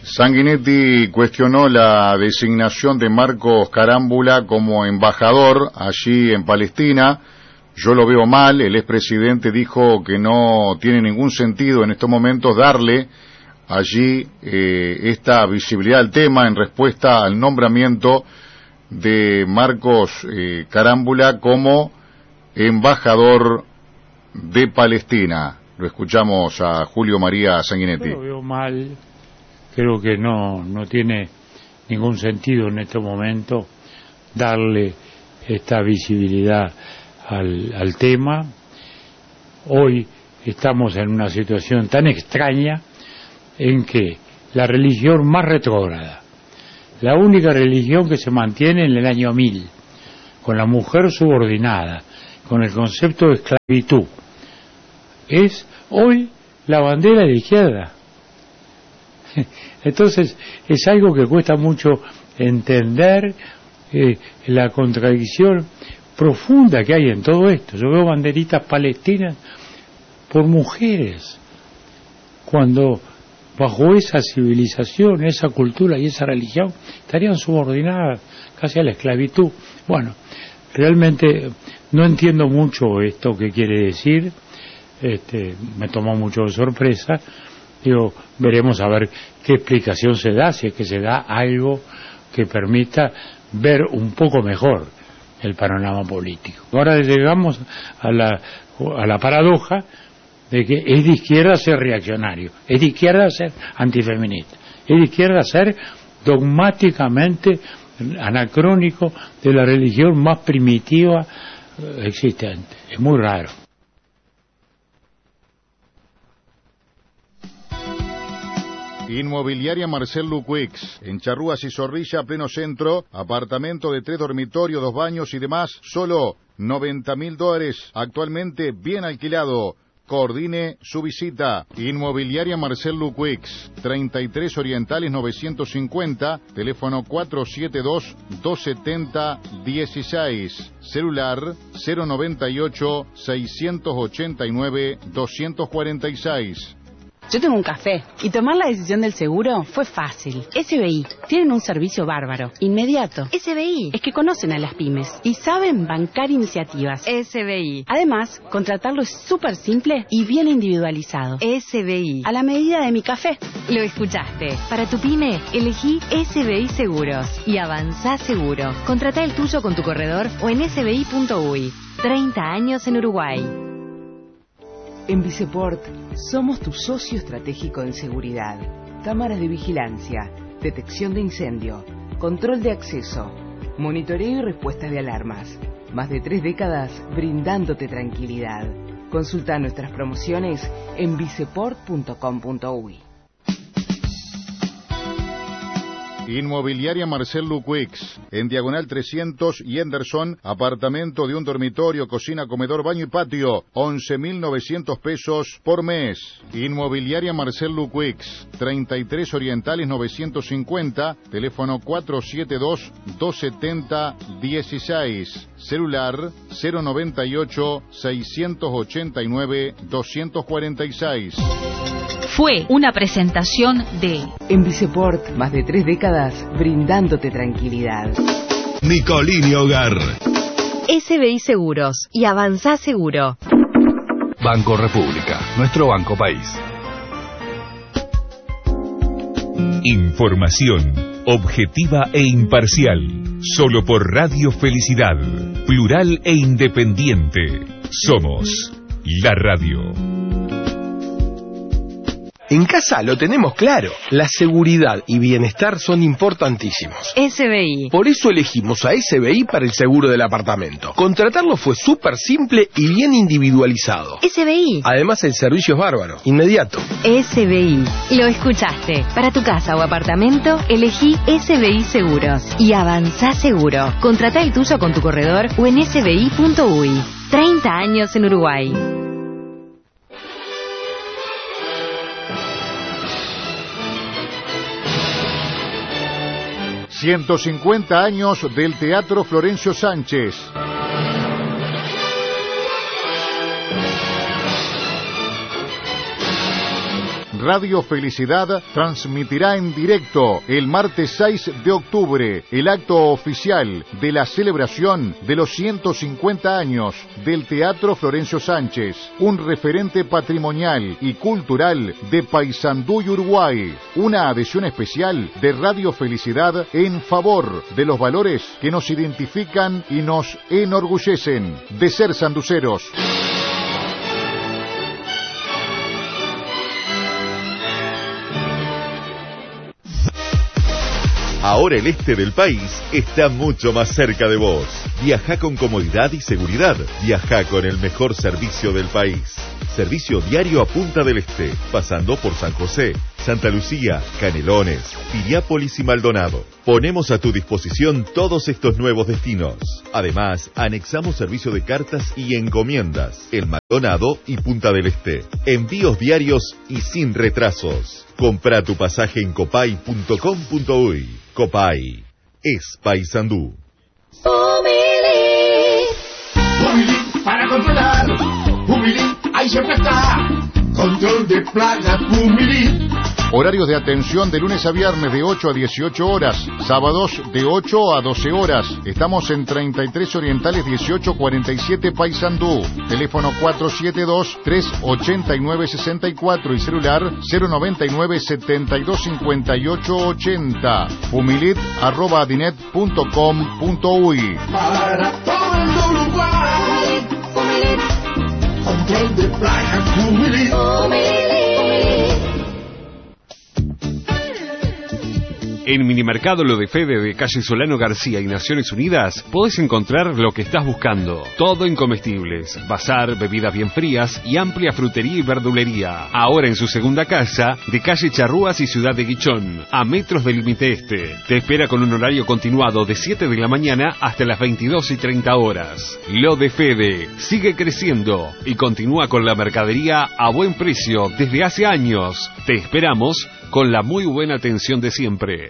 Sanguinetti cuestionó la designación de Marcos Carámbula como embajador allí en Palestina. Yo lo veo mal. El expresidente dijo que no tiene ningún sentido en estos momentos darle allí esta visibilidad al tema en respuesta al nombramiento de Marcos Carámbula como embajador de Palestina. Lo escuchamos a Julio María Sanguinetti. Yo lo veo mal. Creo que no tiene ningún sentido en este momento darle esta visibilidad al tema. Hoy estamos en una situación tan extraña en que la religión más retrógrada, la única religión que se mantiene en el año 1000, con la mujer subordinada, con el concepto de esclavitud, es hoy la bandera de la izquierda. Entonces es algo que cuesta mucho entender, la contradicción profunda que hay en todo esto. Yo veo banderitas palestinas por mujeres, cuando bajo esa civilización, esa cultura y esa religión estarían subordinadas casi a la esclavitud. Bueno, realmente no entiendo mucho esto que quiere decir, me tomó mucho de sorpresa. Digo, veremos a ver qué explicación se da, si es que se da algo que permita ver un poco mejor el panorama político. Ahora llegamos a la paradoja de que es de izquierda ser reaccionario, es de izquierda ser antifeminista, es de izquierda ser dogmáticamente anacrónico de la religión más primitiva existente. Es muy raro. Inmobiliaria Marcel Luquix, en Charrúas y Zorrilla, pleno centro, apartamento de 3 dormitorios, 2 baños y demás, solo $90.000, actualmente bien alquilado. Coordine su visita. Inmobiliaria Marcel Luquix, 33 Orientales 950, teléfono 472-270-16, celular 098-689-246. Yo tengo un café y tomar la decisión del seguro fue fácil. SBI, tienen un servicio bárbaro, inmediato. SBI, es que conocen a las pymes y saben bancar iniciativas. SBI, Además, contratarlo es súper simple y bien individualizado. SBI, A la medida de mi café. lo escuchaste. Para tu pyme, elegí SBI Seguros y avanzá seguro. Contratá el tuyo con tu corredor o en sbi.uy. 30 años en Uruguay. En Viceport somos tu socio estratégico en seguridad. Cámaras de vigilancia, detección de incendio, control de acceso, monitoreo y respuesta de alarmas. Más de 3 décadas brindándote tranquilidad. Consulta nuestras promociones en viceport.com.uy. Inmobiliaria Marcel Luquix, en Diagonal 300 y Henderson, apartamento de 1 dormitorio, cocina, comedor, baño y patio, $11.900 por mes. Inmobiliaria Marcel Luquix, 33 Orientales 950, teléfono 472-270-16, celular 098-689-246. Fue una presentación de... En Viceport, más de 3 décadas brindándote tranquilidad. Nicolini Hogar. SBI Seguros y avanzá seguro. Banco República, nuestro banco país. Información objetiva e imparcial. Solo por Radio Felicidad. Plural e independiente. Somos la radio. En casa lo tenemos claro. La seguridad y bienestar son importantísimos. SBI. Por eso elegimos a SBI para el seguro del apartamento. Contratarlo fue súper simple y bien individualizado. SBI. Además el servicio es bárbaro, inmediato. SBI. Lo escuchaste. Para tu casa o apartamento, elegí SBI Seguros y avanzá seguro. Contratá el tuyo con tu corredor o en sbi.uy. 30 años en Uruguay. 150 años del Teatro Florencio Sánchez. Radio Felicidad transmitirá en directo el martes 6 de octubre el acto oficial de la celebración de los 150 años del Teatro Florencio Sánchez, un referente patrimonial y cultural de Paysandú y Uruguay. Una adhesión especial de Radio Felicidad en favor de los valores que nos identifican y nos enorgullecen de ser sanduceros. Ahora el este del país está mucho más cerca de vos. Viaja con comodidad y seguridad. Viaja con el mejor servicio del país. Servicio diario a Punta del Este, pasando por San José, Santa Lucía, Canelones, Piriápolis y Maldonado. Ponemos a tu disposición todos estos nuevos destinos. Además, anexamos servicio de cartas y encomiendas en Maldonado y Punta del Este. Envíos diarios y sin retrasos. Compra tu pasaje en copay.com.uy. Copay es Paysandú. Pumilín para controlar. Pumilín, ahí siempre está. Control de plagas, Pumilín. Horarios de atención de lunes a viernes de 8 a 18 horas, sábados de 8 a 12 horas. Estamos en 33 Orientales 1847 Paysandú. Teléfono 472-389-64 y celular 099-725880. Pumilit@adinet.com.uy. Para todo el Uruguay. Pumilín. Control de plagas, Pumilín. En Minimercado Lo de Fede de calle Solano García y Naciones Unidas podés encontrar lo que estás buscando. Todo en comestibles, bazar, bebidas bien frías y amplia frutería y verdulería. Ahora en su segunda casa de calle Charrúas y Ciudad de Guichón, a metros del límite este. Te espera con un horario continuado de 7 de la mañana hasta las 22:30 horas. Lo de Fede sigue creciendo y continúa con la mercadería a buen precio desde hace años. Te esperamos con la muy buena atención de siempre.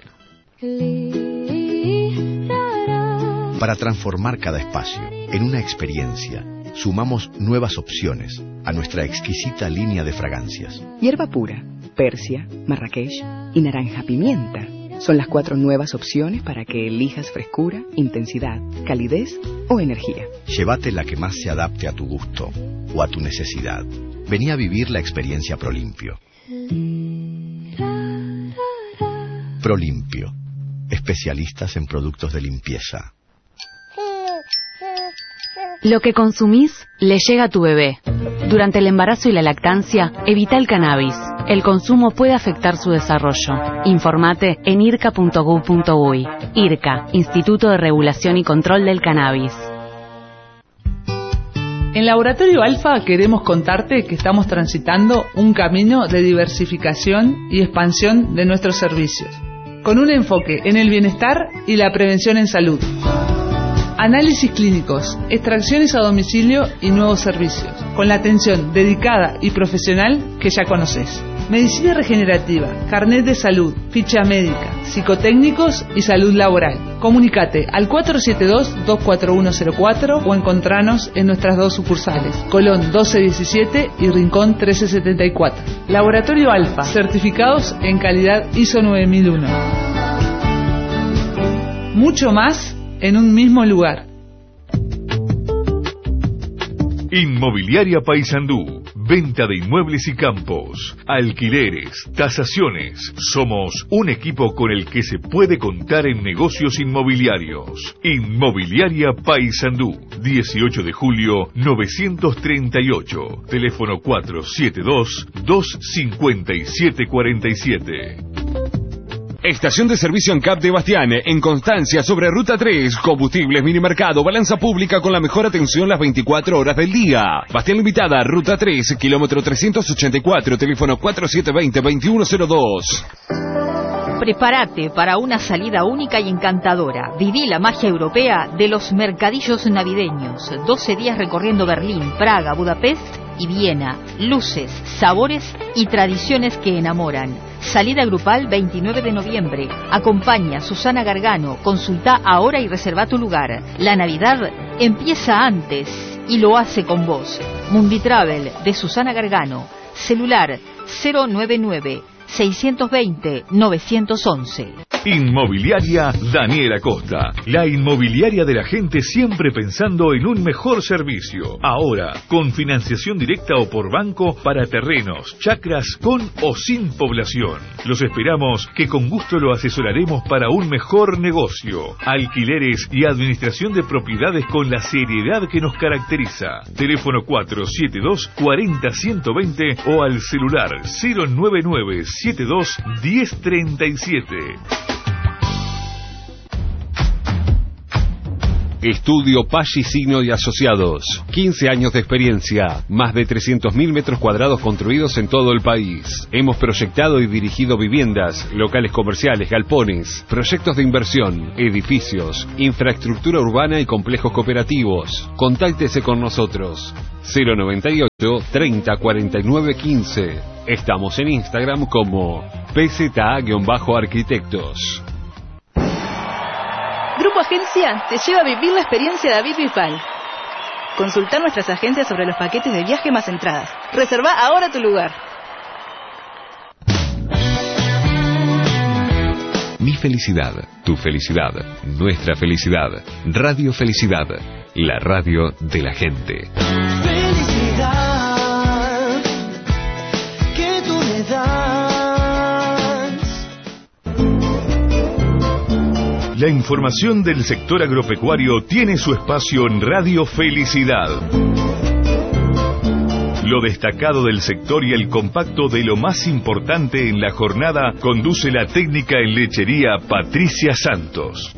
Para transformar cada espacio en una experiencia, sumamos nuevas opciones a nuestra exquisita línea de fragancias. Hierba pura, persia, marrakech y naranja pimienta son las 4 nuevas opciones para que elijas frescura, intensidad, calidez o energía. Llévate la que más se adapte a tu gusto o a tu necesidad. Vení a vivir la experiencia Prolimpio. Prolimpio, especialistas en productos de limpieza. Lo que consumís le llega a tu bebé. Durante el embarazo y la lactancia, evita el cannabis. El consumo puede afectar su desarrollo. Informate en irca.gov.uy. IRCA, Instituto de Regulación y Control del Cannabis. En Laboratorio Alfa queremos contarte que estamos transitando un camino de diversificación y expansión de nuestros servicios, con un enfoque en el bienestar y la prevención en salud. Análisis clínicos, extracciones a domicilio y nuevos servicios, con la atención dedicada y profesional que ya conoces. Medicina regenerativa, carnet de salud, ficha médica, psicotécnicos y salud laboral. Comunicate al 472-24104 o encontranos en nuestras 2 sucursales, Colón 1217 y Rincón 1374. Laboratorio Alfa, certificados en calidad ISO 9001. Mucho más en un mismo lugar. Inmobiliaria Paysandú. Venta de inmuebles y campos, alquileres, tasaciones. Somos un equipo con el que se puede contar en negocios inmobiliarios. Inmobiliaria Paysandú, 18 de julio 938. Teléfono 472-257-47. Estación de servicio ANCAP de Bastián, en Constancia, sobre Ruta 3, combustibles, minimercado, balanza pública con la mejor atención las 24 horas del día. Bastián Limitada, Ruta 3, kilómetro 384, teléfono 4720-2102. Prepárate para una salida única y encantadora. Viví la magia europea de los mercadillos navideños. 12 días recorriendo Berlín, Praga, Budapest y Viena. Luces, sabores y tradiciones que enamoran. Salida grupal 29 de noviembre. Acompaña Susana Gargano. Consulta ahora y reserva tu lugar. La Navidad empieza antes y lo hace con vos. Munditravel de Susana Gargano. Celular 099-620-911. Inmobiliaria Daniel Acosta. La inmobiliaria de la gente, siempre pensando en un mejor servicio. Ahora, con financiación directa o por banco para terrenos, chacras con o sin población. Los esperamos, que con gusto lo asesoraremos para un mejor negocio. Alquileres y administración de propiedades con la seriedad que nos caracteriza. Teléfono 472-40-120 o al celular 099-72-1037. Estudio Paggi Signo y Asociados. 15 años de experiencia. Más de 300.000 metros cuadrados construidos en todo el país. Hemos proyectado y dirigido viviendas, locales comerciales, galpones, proyectos de inversión, edificios, infraestructura urbana y complejos cooperativos. Contáctese con nosotros. 098 30 49 15. Estamos en Instagram como PZA-arquitectos. Grupo Agencia te lleva a vivir la experiencia David Bisbal. Consulta nuestras agencias sobre los paquetes de viaje más entradas. Reserva ahora tu lugar. Mi felicidad, tu felicidad, nuestra felicidad. Radio Felicidad, la radio de la gente. Felicidad que tú me das. La información del sector agropecuario tiene su espacio en Radio Felicidad. Lo destacado del sector y el compacto de lo más importante en la jornada conduce la técnica en lechería Patricia Santos.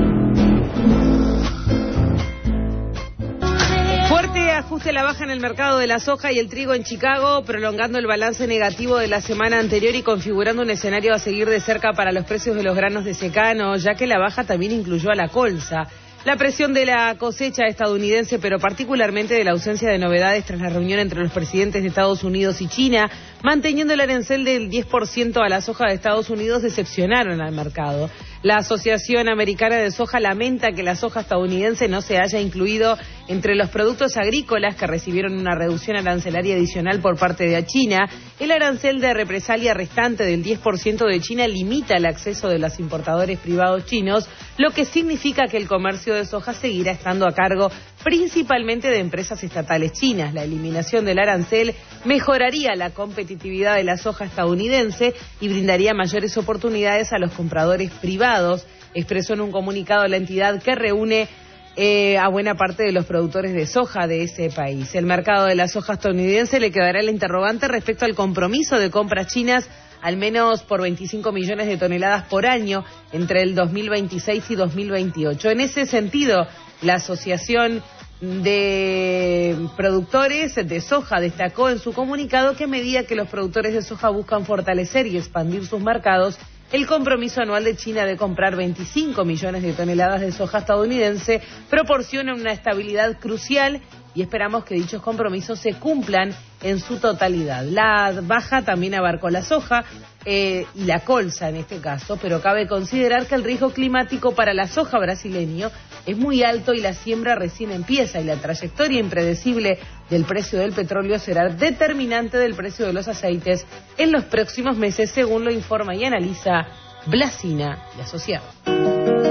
Ajuste a la baja en el mercado de la soja y el trigo en Chicago, prolongando el balance negativo de la semana anterior y configurando un escenario a seguir de cerca para los precios de los granos de secano, ya que la baja también incluyó a la colza. La presión de la cosecha estadounidense, pero particularmente de la ausencia de novedades tras la reunión entre los presidentes de Estados Unidos y China, manteniendo el arancel del 10% a la soja de Estados Unidos, decepcionaron al mercado. La Asociación Americana de Soja lamenta que la soja estadounidense no se haya incluido entre los productos agrícolas que recibieron una reducción arancelaria adicional por parte de China. El arancel de represalia restante del 10% de China limita el acceso de los importadores privados chinos, lo que significa que el comercio de soja seguirá estando a cargo principalmente de empresas estatales chinas. La eliminación del arancel mejoraría la competitividad de la soja estadounidense y brindaría mayores oportunidades a los compradores privados, expresó en un comunicado la entidad que reúne a buena parte de los productores de soja de ese país. El mercado de la soja estadounidense le quedará el interrogante respecto al compromiso de compras chinas al menos por 25 millones de toneladas por año entre el 2026 y 2028. En ese sentido, la Asociación de Productores de Soja destacó en su comunicado que a medida que los productores de soja buscan fortalecer y expandir sus mercados, el compromiso anual de China de comprar 25 millones de toneladas de soja estadounidense proporciona una estabilidad crucial y esperamos que dichos compromisos se cumplan en su totalidad. La baja también abarcó la soja y la colza en este caso, pero cabe considerar que el riesgo climático para la soja brasileño es muy alto y la siembra recién empieza, y la trayectoria impredecible del precio del petróleo será determinante del precio de los aceites en los próximos meses, según lo informa y analiza Blasina y Asociados.